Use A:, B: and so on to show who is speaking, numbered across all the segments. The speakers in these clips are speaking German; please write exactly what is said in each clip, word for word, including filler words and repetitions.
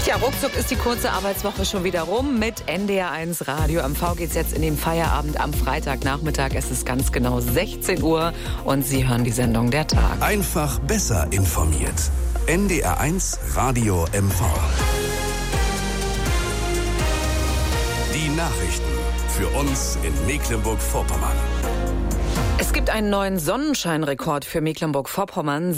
A: Tja, ruckzuck ist die kurze Arbeitswoche schon wieder rum mit N D R eins Radio. Am V geht's jetzt in den Feierabend am Freitagnachmittag. Es ist ganz genau sechzehn Uhr und Sie hören die Sendung Der Tag.
B: Einfach besser informiert. N D R eins Radio M V. Die Nachrichten für uns in Mecklenburg-Vorpommern.
A: Es gibt einen neuen Sonnenscheinrekord für Mecklenburg-Vorpommern.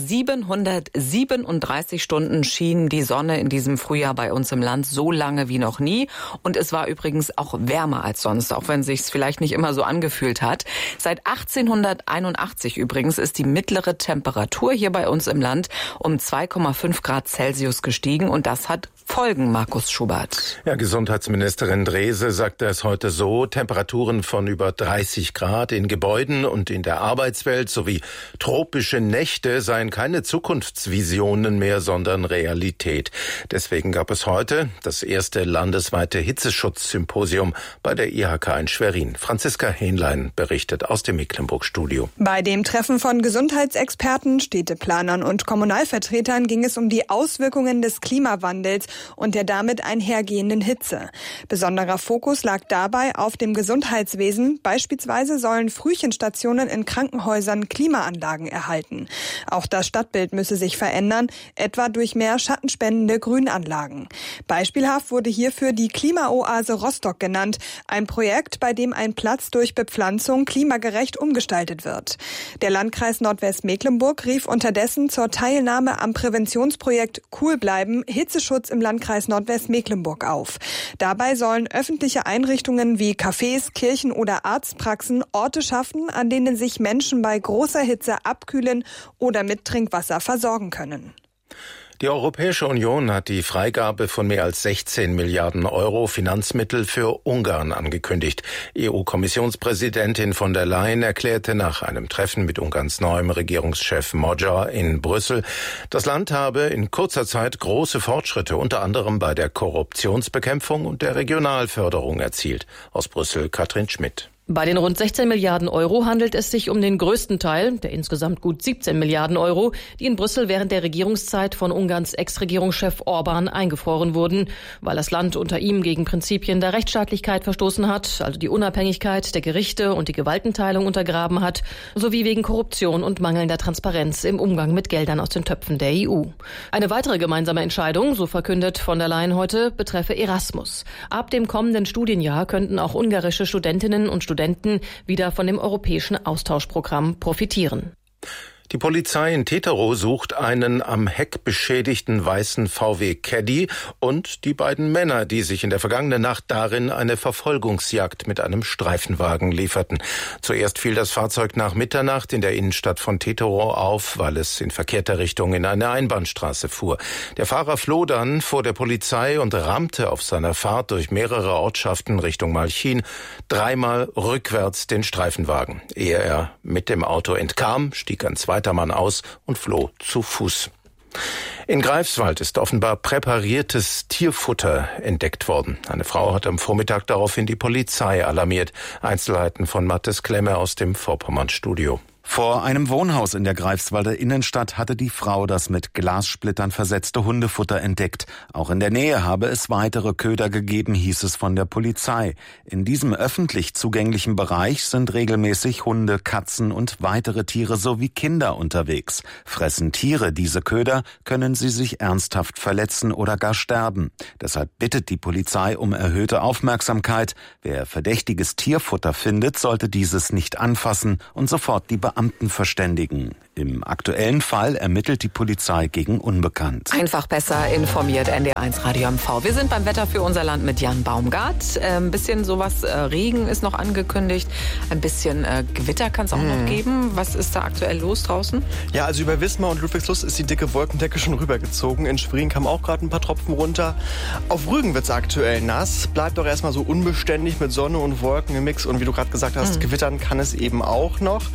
A: siebenhundertsiebenunddreißig Stunden schien die Sonne in diesem Frühjahr bei uns im Land, so lange wie noch nie. Und es war übrigens auch wärmer als sonst, auch wenn es sich vielleicht nicht immer so angefühlt hat. Seit achtzehnhunderteinundachtzig übrigens ist die mittlere Temperatur hier bei uns im Land um zwei Komma fünf Grad Celsius gestiegen. Und das hat Folgen, Markus Schubert.
C: Ja, Gesundheitsministerin Drese sagte es heute so: Temperaturen von über dreißig Grad in Gebäuden und in der Arbeitswelt sowie tropische Nächte seien keine Zukunftsvisionen mehr, sondern Realität. Deswegen gab es heute das erste landesweite Hitzeschutzsymposium bei der I H K in Schwerin. Franziska Hähnlein berichtet aus dem Mecklenburg-Studio.
D: Bei dem Treffen von Gesundheitsexperten, Städteplanern und Kommunalvertretern ging es um die Auswirkungen des Klimawandels und der damit einhergehenden Hitze. Besonderer Fokus lag dabei auf dem Gesundheitswesen. Beispielsweise sollen Frühchenstationen in Krankenhäusern Klimaanlagen erhalten. Auch das Stadtbild müsse sich verändern, etwa durch mehr schattenspendende Grünanlagen. Beispielhaft wurde hierfür die Klimaoase Rostock genannt, ein Projekt, bei dem ein Platz durch Bepflanzung klimagerecht umgestaltet wird. Der Landkreis Nordwestmecklenburg rief unterdessen zur Teilnahme am Präventionsprojekt Cool bleiben, Hitzeschutz im Landkreis Nordwestmecklenburg auf. Dabei sollen öffentliche Einrichtungen wie Cafés, Kirchen oder Arztpraxen Orte schaffen, an denen sich Menschen bei großer Hitze abkühlen oder mit Trinkwasser versorgen können.
C: Die Europäische Union hat die Freigabe von mehr als sechzehn Milliarden Euro Finanzmittel für Ungarn angekündigt. E U-Kommissionspräsidentin von der Leyen erklärte nach einem Treffen mit Ungarns neuem Regierungschef Magyar in Brüssel, das Land habe in kurzer Zeit große Fortschritte, unter anderem bei der Korruptionsbekämpfung und der Regionalförderung erzielt. Aus Brüssel Katrin Schmidt.
E: Bei den rund sechzehn Milliarden Euro handelt es sich um den größten Teil, der insgesamt gut siebzehn Milliarden Euro, die in Brüssel während der Regierungszeit von Ungarns Ex-Regierungschef Orbán eingefroren wurden, weil das Land unter ihm gegen Prinzipien der Rechtsstaatlichkeit verstoßen hat, also die Unabhängigkeit der Gerichte und die Gewaltenteilung untergraben hat, sowie wegen Korruption und mangelnder Transparenz im Umgang mit Geldern aus den Töpfen der E U. Eine weitere gemeinsame Entscheidung, so verkündet von der Leyen heute, betreffe Erasmus. Ab dem kommenden Studienjahr könnten auch ungarische Studentinnen und Studenten wieder von dem europäischen Austauschprogramm profitieren.
C: Die Polizei in Teterow sucht einen am Heck beschädigten weißen V W Caddy und die beiden Männer, die sich in der vergangenen Nacht darin eine Verfolgungsjagd mit einem Streifenwagen lieferten. Zuerst fiel das Fahrzeug nach Mitternacht in der Innenstadt von Teterow auf, weil es in verkehrter Richtung in eine Einbahnstraße fuhr. Der Fahrer floh dann vor der Polizei und rammte auf seiner Fahrt durch mehrere Ortschaften Richtung Malchin dreimal rückwärts den Streifenwagen. Ehe er mit dem Auto entkam, stieg ein zweiter Mann aus und floh zu Fuß. In Greifswald ist offenbar präpariertes Tierfutter entdeckt worden. Eine Frau hat am Vormittag daraufhin die Polizei alarmiert. Einzelheiten von Mathis Klemme aus dem Vorpommern-Studio.
F: Vor einem Wohnhaus in der Greifswalder Innenstadt hatte die Frau das mit Glassplittern versetzte Hundefutter entdeckt. Auch in der Nähe habe es weitere Köder gegeben, hieß es von der Polizei. In diesem öffentlich zugänglichen Bereich sind regelmäßig Hunde, Katzen und weitere Tiere sowie Kinder unterwegs. Fressen Tiere diese Köder, können sie sich ernsthaft verletzen oder gar sterben. Deshalb bittet die Polizei um erhöhte Aufmerksamkeit. Wer verdächtiges Tierfutter findet, sollte dieses nicht anfassen und sofort die Beamten verständigen. Im aktuellen Fall ermittelt die Polizei gegen Unbekannt.
A: Einfach besser informiert, N D R eins Radio M V. Wir sind beim Wetter für unser Land mit Jan Baumgart. Äh, ein bisschen sowas, äh, Regen ist noch angekündigt. Ein bisschen äh, Gewitter kann es auch hm. noch geben. Was ist da aktuell los draußen?
G: Ja, also über Wismar und Ludwigslust ist die dicke Wolkendecke schon rübergezogen. In Schwerin kamen auch gerade ein paar Tropfen runter. Auf Rügen wird es aktuell nass. Bleibt doch erstmal so unbeständig mit Sonne und Wolken im Mix. Und wie du gerade gesagt hast, hm. gewittern kann es eben auch noch.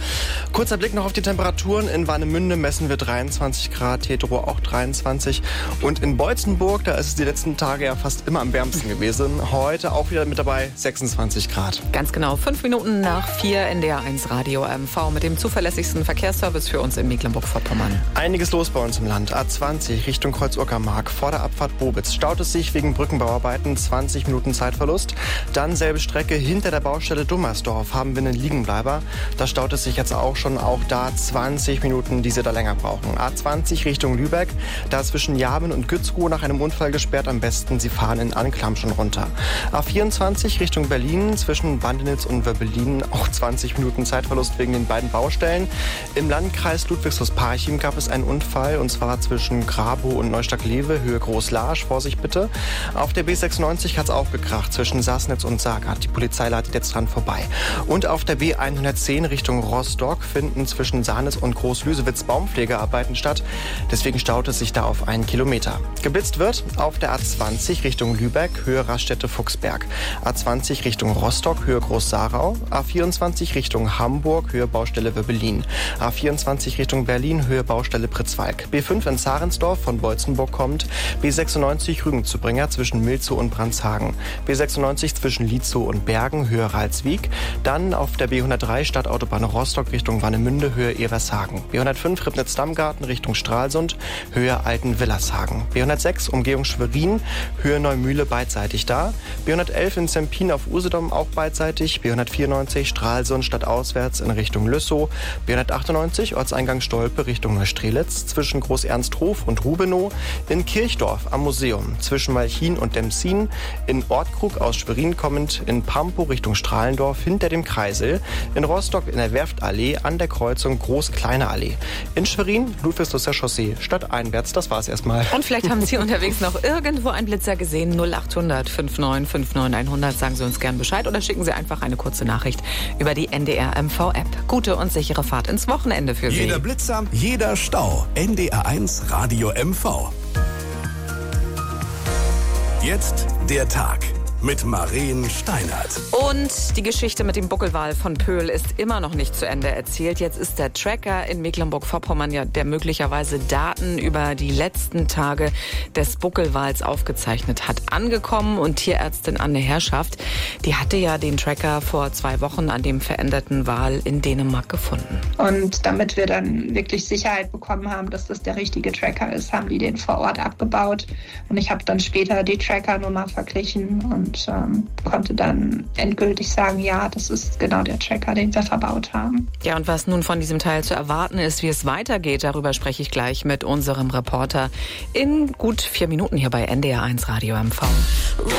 G: Kurzer Blick noch auf die Temperaturen. In Warnemünde messen wir dreiundzwanzig Grad, Teterow auch dreiundzwanzig. Und in Beutzenburg, da ist es die letzten Tage ja fast immer am wärmsten gewesen. Heute auch wieder mit dabei sechsundzwanzig Grad.
A: Ganz genau, fünf Minuten nach vier, N D R eins Radio M V mit dem zuverlässigsten Verkehrsservice für uns in Mecklenburg-Vorpommern.
G: Einiges los bei uns im Land. A zwanzig Richtung Kreuz-Uckermark. Vor der Abfahrt Bobitz staut es sich wegen Brückenbauarbeiten, zwanzig Minuten Zeitverlust. Dann selbe Strecke hinter der Baustelle Dummersdorf haben wir einen Liegenbleiber. Da staut es sich jetzt auch schon, auch da zwanzig Minuten, die Sie da länger brauchen. A zwanzig Richtung Lübeck, da zwischen Jaben und Gützruh nach einem Unfall gesperrt. Am besten Sie fahren in Anklam schon runter. A vierundzwanzig Richtung Berlin, zwischen Bandenitz und Wöbbelin, auch zwanzig Minuten Zeitverlust wegen den beiden Baustellen. Im Landkreis Ludwigslust-Parchim gab es einen Unfall, und zwar zwischen Grabow und Neustadt-Lewe, Höhe Groß-Laasch. Vorsicht bitte. Auf der B sechsundneunzig hat es auch gekracht, zwischen Sassnitz und Sagat. Die Polizei leitet jetzt dran vorbei. Und auf der B hundertzehn Richtung Rostock finden zwischen Sahnitz und Groß-Lüsewitz Baumpflegearbeiten statt. Deswegen staut es sich da auf einen Kilometer. Geblitzt wird auf der A zwanzig Richtung Lübeck, Höhe Raststätte-Fuchsberg. A zwanzig Richtung Rostock, Höhe Groß-Sarau. A vierundzwanzig Richtung Hamburg, Höhe Baustelle Wöbbelin. A vierundzwanzig Richtung Berlin, Höhe Baustelle Pritzwalk. B fünf in Zarensdorf von Beutzenburg kommt. B sechsundneunzig Rügen-zu-Bringer zwischen Milzow und Brandshagen. B sechsundneunzig zwischen Lietzow und Bergen, Höhe Ralswiek. Dann auf der B hundertdrei Stadtautobahn Rostock Richtung Warnemünde, Höhe Evershagen. B hundertfünf Ribnitz-Dammgarten Richtung Stralsund, Höhe Alten-Willershagen. B hundertsechs Umgehung Schwerin, Höhe Neumühle beidseitig da. B hundertelf in Zempin auf Usedom auch beidseitig. B hundertvierundneunzig Stralsund stadtauswärts in Richtung Lüssow. B hundertachtundneunzig Ortseingang Stolpe Richtung Neustrelitz zwischen Groß-Ernsthof und Rubenow. In Kirchdorf am Museum zwischen Malchin und Demsin. In Ortkrug aus Schwerin kommend. In Pampow Richtung Strahlendorf hinter dem Kreisel. In Rostock in der Werftallee an der Kreuzung Groß-Kleine Allee. In Schwerin Ludwigslustser Chaussee stadteinwärts. Das war's erstmal.
A: Und vielleicht haben Sie unterwegs noch irgendwo einen Blitzer gesehen. null achthundert fünfundneunzig fünfundneunzig hundert. Sagen Sie uns gern Bescheid oder schicken Sie einfach eine kurze Nachricht über die N D R M V-App. Gute und sichere Fahrt ins Wochenende für Sie.
B: Jeder Blitzer, jeder Stau. N D R eins Radio M V. Jetzt der Tag mit Maren Steinert.
A: Und die Geschichte mit dem Buckelwal von Pöhl ist immer noch nicht zu Ende erzählt. Jetzt ist der Tracker in Mecklenburg-Vorpommern, ja, der möglicherweise Daten über die letzten Tage des Buckelwals aufgezeichnet hat, angekommen. Und Tierärztin Anne Herrschaft, die hatte ja den Tracker vor zwei Wochen an dem veränderten Wal in Dänemark gefunden.
H: Und damit wir dann wirklich Sicherheit bekommen haben, dass das der richtige Tracker ist, haben die den vor Ort abgebaut. Und ich habe dann später die Trackernummer verglichen und Und ähm, konnte dann endgültig sagen, ja, das ist genau der Tracker, den wir verbaut haben.
A: Ja, und was nun von diesem Teil zu erwarten ist, wie es weitergeht, darüber spreche ich gleich mit unserem Reporter in gut vier Minuten hier bei N D R eins Radio M V.